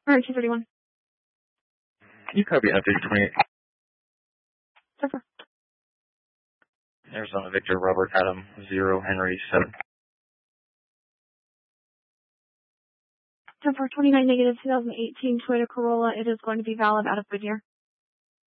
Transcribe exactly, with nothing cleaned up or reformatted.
Alright, two thirty-one. Can you copy update twenty-eight? ten four. Arizona Victor Robert Adam zero Henry seven. ten four, twenty-nine negative two thousand eighteen Toyota Corolla. It is going to be valid out of Goodyear.